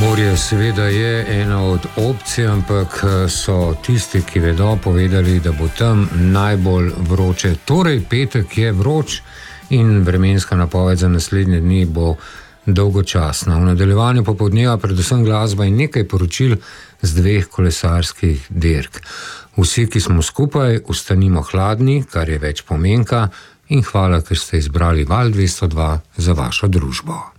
Morje seveda je ena od opcij, ampak so tisti, ki vedo, povedali, da bo tam najbolj vroče. Torej, petek je vroč in vremenska napoved za naslednje dni bo dolgočasna. V nadaljevanju popoldneva predvsem glasba in nekaj poročil z 2 kolesarskih dirk. Vsi, ki smo skupaj, ostanimo hladni, kar je več pomenka, in hvala, ker ste izbrali Val 202 za vašo družbo.